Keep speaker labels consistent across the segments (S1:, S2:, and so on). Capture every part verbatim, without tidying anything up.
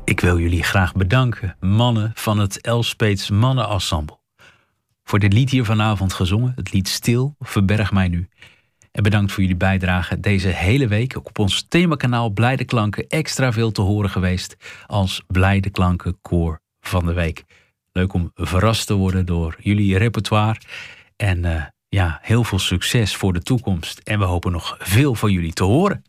S1: Ik wil jullie graag bedanken, mannen van het Elspeets Mannenensemble. Voor dit lied hier vanavond gezongen, het lied Stil, Verberg mij nu. En bedankt voor jullie bijdrage deze hele week. Ook op ons themakanaal Blijde Klanken extra veel te horen geweest als Blijde Klanken koor van de week. Leuk om verrast te worden door jullie repertoire. En uh, ja, heel veel succes voor de toekomst. En we hopen nog veel van jullie te horen.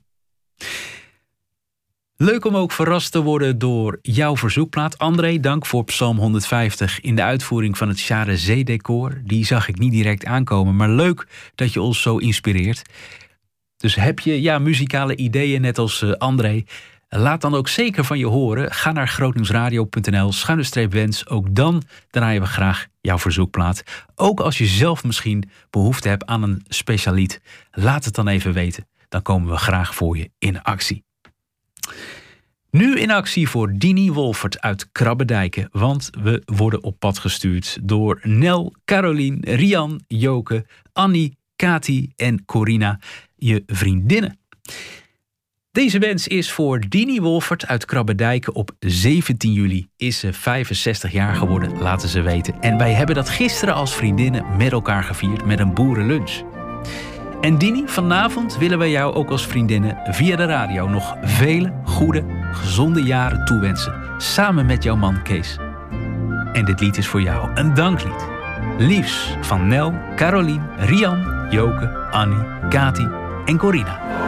S1: Leuk om ook verrast te worden door jouw verzoekplaat. André, dank voor Psalm honderdvijftig in de uitvoering van het Share Zee-decor. Die zag ik niet direct aankomen, maar leuk dat je ons zo inspireert. Dus heb je ja, muzikale ideeën net als uh, André? Laat dan ook zeker van je horen. Ga naar grootnieuwsradio punt n l schuine streep wens. Ook dan draaien we graag jouw verzoekplaat. Ook als je zelf misschien behoefte hebt aan een speciaal lied. Laat het dan even weten. Dan komen we graag voor je in actie. Nu in actie voor Dini Wolfert uit Krabbedijken. Want we worden op pad gestuurd door Nel, Carolien, Rian, Joke, Annie, Kati en Corina, je vriendinnen. Deze wens is voor Dini Wolfert uit Krabbedijken. Op zeventien juli is ze vijfenzestig jaar geworden, laten ze weten. En wij hebben dat gisteren als vriendinnen met elkaar gevierd met een boerenlunch. En Dini, vanavond willen wij jou ook als vriendinnen via de radio nog vele goede, gezonde jaren toewensen. Samen met jouw man Kees. En dit lied is voor jou een danklied. Liefs van Nel, Carolien, Rian, Joke, Annie, Kati en Corina.